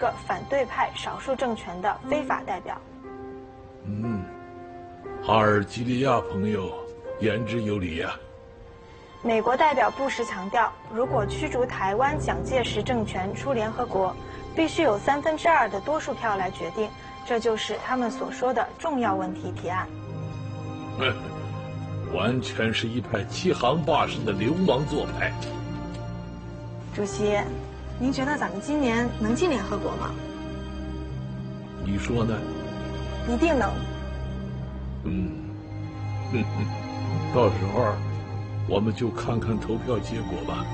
个反对派少数政权的非法代表。 哈尔及利亚朋友言之有理呀。 美国代表布什强调，如果驱逐台湾蒋介石政权出联合国，必须有2/3的多数票来决定，这就是他们所说的重要问题提案。 完全是一派欺行霸市的流氓做派。 主席，您觉得咱们今年能进联合国吗？ 你说呢？ 一定能。 到时候我们就看看投票结果吧。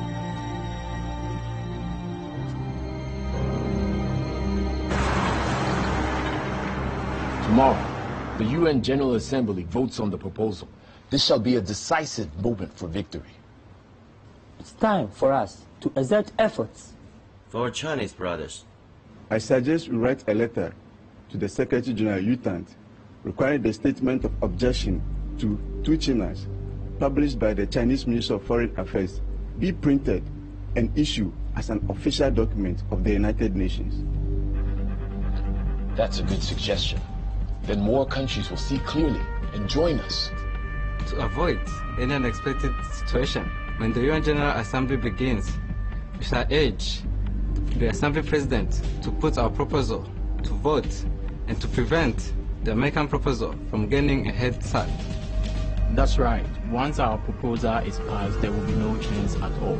Tomorrow, the UN General Assembly votes on the proposal. This shall be a decisive moment for victory. It's time for us to exert efforts. For our Chinese brothers. I suggest we write a letter to the Secretary General Yutant requiring the statement of objection to 2 Chinas published by the Chinese Ministry of Foreign Affairs be printed and issued as an official document of the United Nations. That's a good suggestion. Then more countries will see clearly and join us. To avoid any unexpected situation, when the UN General Assembly begins, we shall urge the Assembly President to put our proposal to vote and to prevent the American proposal from gaining a head start. That's right. Once our proposal is passed, there will be no change at all.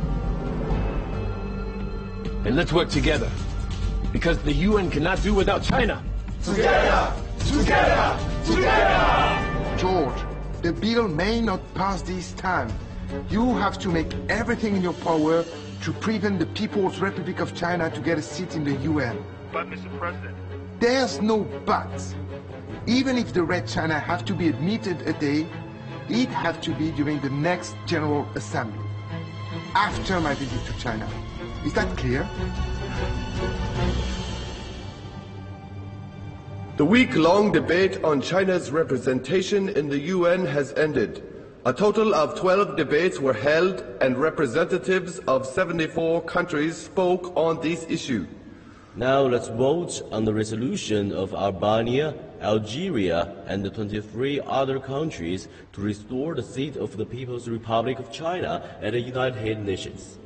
And let's work together, because the UN cannot do without China. Together! Together! Together! George, the bill may not pass this time. You have to make everything in your power to prevent the People's Republic of China to get a seat in the UN. But, Mr. President... There's no but. Even if the Red China have to be admitted a day, it have to be during the next General Assembly, after my visit to China. Is that clear? The week-long debate on China's representation in the UN has ended. A total of 12 debates were held, and representatives of 74 countries spoke on this issue. Now let's vote on the resolution of Albania, Algeria, and the 23 other countries to restore the seat of the People's Republic of China at the United Nations.